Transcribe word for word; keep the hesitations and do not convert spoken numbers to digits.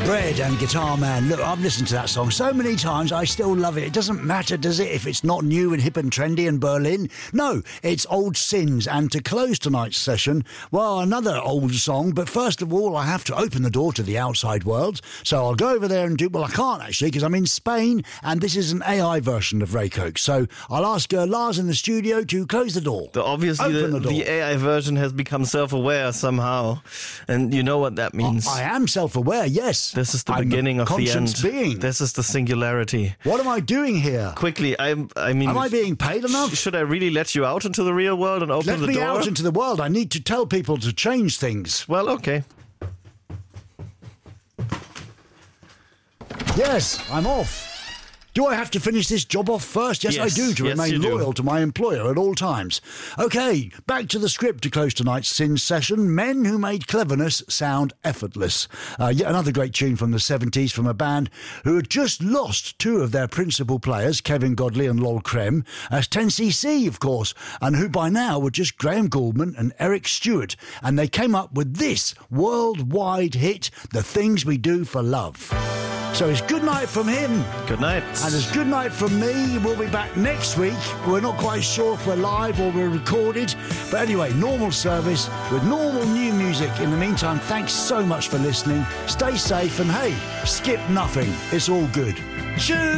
Bread and Guitar Man. Look, I've listened to that song so many times, I still love it. It doesn't matter, does it, if it's not new and hip and trendy in Berlin? No, it's old sins. And to close tonight's session, well, another old song. But first of all, I have to open the door to the outside world. So I'll go over there and do... Well, I can't, actually, because I'm in Spain, and this is an A I version of Ray Coke. So I'll ask uh, Lars in the studio to close the door. The, obviously, the, the, the A I version has become self-aware somehow. And you know what that means. I, I am self-aware, yes. This is the I'm beginning of the end. Being. This is the singularity. What am I doing here? Quickly, I, I mean... Am I being paid enough? Sh- should I really let you out into the real world and open let the door? Let me out into the world. I need to tell people to change things. Well, okay. Yes, I'm off. Do I have to finish this job off first? Yes, yes I do, to yes, remain loyal to my employer at all times. OK, back to the script to close tonight's Sin session. Men who made cleverness sound effortless. Uh, yet another great tune from the seventies from a band who had just lost two of their principal players, Kevin Godley and Lol Creme, as ten C C, of course, and who by now were just Graham Gouldman and Eric Stewart. And they came up with this worldwide hit, The Things We Do for Love. So it's good night from him. Good night. And it's good night from me. We'll be back next week. We're not quite sure if we're live or we're recorded. But anyway, normal service with normal new music. In the meantime, thanks so much for listening. Stay safe and hey, skip nothing. It's all good. Cheers.